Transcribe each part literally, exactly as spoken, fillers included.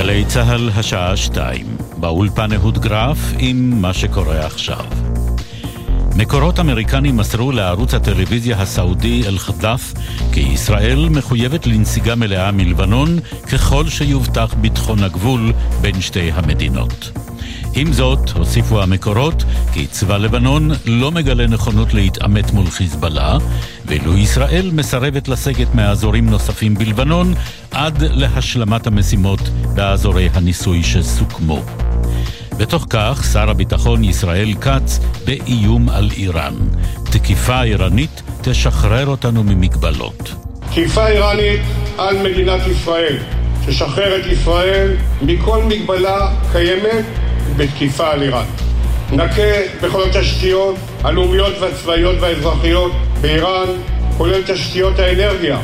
גלי צהל השעה שתיים, באולפן אהוד גרף עם מה שקורה עכשיו. מקורות אמריקנים מסרו לערוץ הטלוויזיה הסעודי אל-חדף כי ישראל מחויבת לנסיגה מלאה מלבנון ככל שיובטח ביטחון הגבול בין שתי המדינות. עם זאת, הוסיפו המקורות כי צבא לבנון לא מגלה נכונות להתעמת מול חיזבאללה, ואילו ישראל מסרבת לסגת מאזורים נוספים בלבנון עד להשלמת המשימות באזורי הניסוי שסוכמו. בתוך כך, שר הביטחון ישראל כץ באיום על איראן. תקיפה איראנית תשחרר אותנו ממגבלות. תקיפה איראנית על מדינת ישראל, תשחרר את ישראל מכל מגבלה קיימת בתקיפה על איראן. נקה בכל התשתיות הלאומיות והצבאיות והאזרחיות באיראן, כולל תשתיות האנרגיה.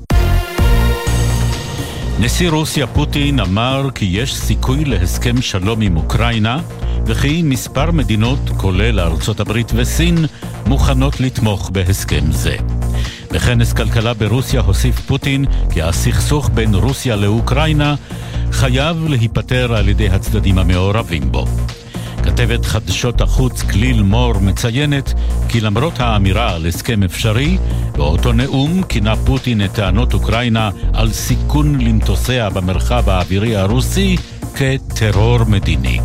נשיא רוסיה פוטין אמר כי יש סיכוי להסכם שלום עם אוקראינה, וכי מספר מדינות, כולל ארצות הברית וסין, מוכנות לתמוך בהסכם זה. בכנס כלכלה ברוסיה הוסיף פוטין כי הסכסוך בין רוסיה לאוקראינה חייב להיפטר על ידי הצדדים המעורבים בו. כתבת חדשות החוץ כליל מור מציינת כי למרות האמירה על הסכם אפשרי, באותו נאום כינה פוטין את טענות אוקראינה על סיכון למטוסיה במרחב האווירי הרוסי כטרור מדיני.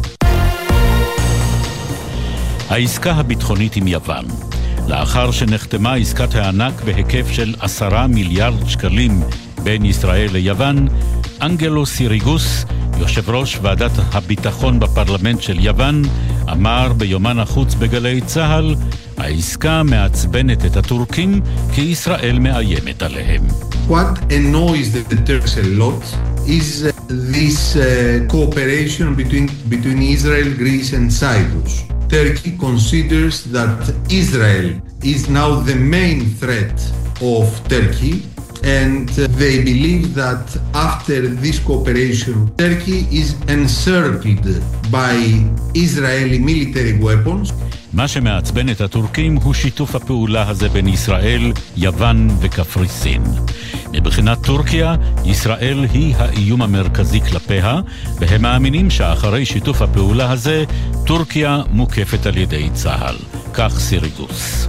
העסקה הביטחונית עם יוון. לאחר שנחתמה עסקת הענק בהיקף של עשרה מיליארד שקלים בין ישראל ליוון, אנגלו סיריגוס, יושב ראש ועדת הביטחון בפרלמנט של יוון, אמר ביומן החוץ בגלי צהל, העסקה מעצבנת את הטורקים כי ישראל מאיימת עליהם. What annoys the Turks a lot is uh, this uh, cooperation between, between Israel, Greece and Cyprus. Turkey considers that Israel is now the main threat of Turkey, and they believe that after this cooperation, Turkey is encircled by Israeli military weapons. מה שמעצבן את הטורקים הוא שיתוף הפעולה הזה בין ישראל, יוון וקפריסין. מבחינת טורקיה, ישראל היא האיום המרכזי כלפיה, והם מאמינים שאחרי שיתוף הפעולה הזה, טורקיה מוקפת על ידי צה"ל. כך סיריגוס.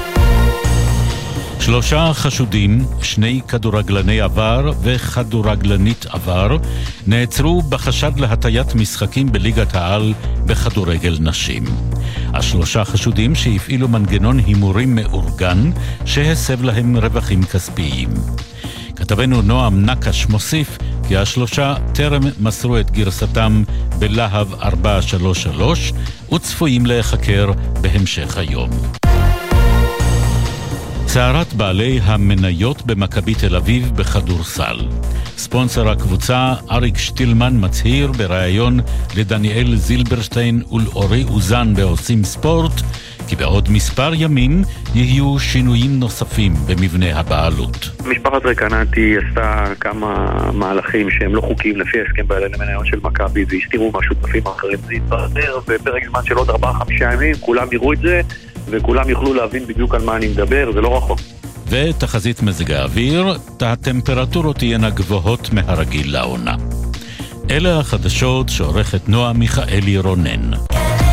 שלושה חשודים, שני כדורגלני עבר וכדורגלנית עבר, נעצרו בחשד להטיית משחקים בליגת העל בכדורגל נשים. השלושה חשודים שהפעילו מנגנון הימורים מאורגן שהסב להם רווחים כספיים. כתבנו נועם נקש מוסיף כי השלושה טרם מסרו את גרסתם בלהב ארבע שלוש שלוש וצפויים להיחקר בהמשך היום. צערת בעלי המניות במכבי תל אביב בכדורסל. ספונסר הקבוצה אריק שטילמן מצהיר בראיון לדניאל זילברשטיין ולאורי אוזן בעושים ספורט כי בעוד מספר ימים יהיו שינויים נוספים במבנה הבעלות. משפחת רקנטי עשתה כמה מהלכים שהם לא חוקיים לפי הסכם בעלי המניות של מכבי והסתירו מהשותפים האחרים. זה יתברר בפרק זמן של עוד ארבעה חמישה ימים, כולם יראו את זה וכולם יוכלו להבין בדיוק על מה אני מדבר, זה לא רחוק. ותחזית מזג האוויר, הטמפרטורות תהיינה גבוהות מהרגיל לעונה. אלה החדשות שעורכת נועה מיכאלי רונן.